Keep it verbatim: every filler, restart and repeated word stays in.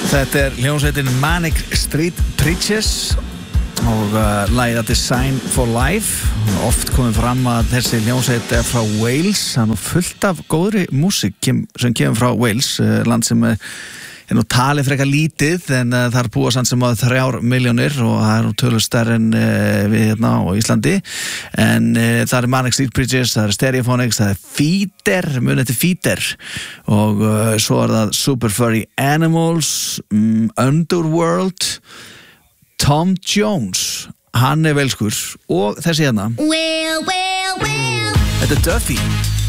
Þetta er hljómsveitin Manic Street Preachers og uh, lagið að Design for Life. Oft komið fram að þessi hljómsveit er frá Wales. Það er nú fullt af góðri músík sem kemur frá Wales, uh, land sem er, er nú talið frekar lítið, en uh, það er búa samt sem að þrjár miljónir og það er nú tölur stærri en uh, við hérna á Íslandi. En uh, það er Manic Street Preachers, það er Stereophonics, það er Feeder, munið til Feeder, og uh, svo er það Super Furry Animals, um, Underworld, Tom Jones, hann er velskur, og þessi hérna. Well, well, well. Þetta er Duffy.